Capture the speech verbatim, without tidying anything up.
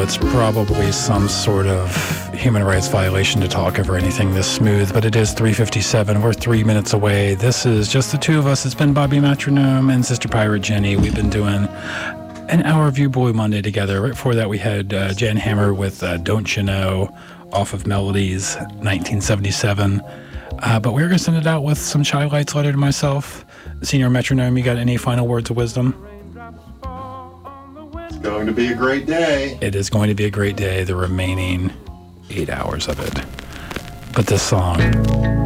it's probably some sort of human rights violation to talk over anything this smooth, but it is three fifty-seven. We're three minutes away. This is just the two of us. It's been Bobby Metronome and Sister Pirate Jenny. We've been doing an hour of Viewboy Monday together. Right before that, we had uh, Jan Hammer with uh, Don't You Know off of Melodies, nineteen seventy-seven. Uh, but we're going to send it out with some Shy Lights Letter to Myself. Senior Metronome, you got any final words of wisdom? It's going to be a great day. It is going to be a great day, the remaining eight hours of it. But this song...